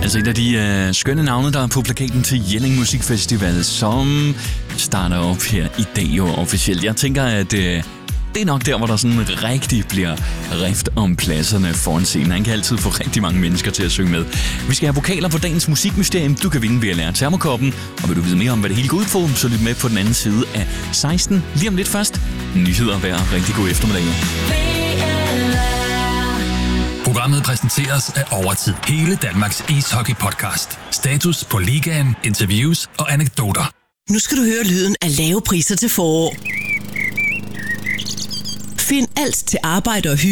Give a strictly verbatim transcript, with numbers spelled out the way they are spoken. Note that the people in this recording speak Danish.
Altså et af de øh, skønne navne, der er på plakaten til Jelling Musikfestival, som starter op her i dag jo officielt. Jeg tænker, at øh, det er nok der, hvor der sådan rigtig bliver rift om pladserne foran scenen. Han kan altid få rigtig mange mennesker til at synge med. Vi skal have vokaler på dagens musikmysterium. Du kan vinde ved at lære termokoppen. Og vil du vide mere om, hvad det hele går ud på, så lyt med på den anden side af seksten. Lige om lidt først. Nyheder hver rigtig god eftermiddag. Programmet præsenteres af Overtid. Hele Danmarks ishockey-podcast. Status på ligaen, interviews og anekdoter. Nu skal du høre lyden af lave priser til forår. Find alt til arbejde og hygge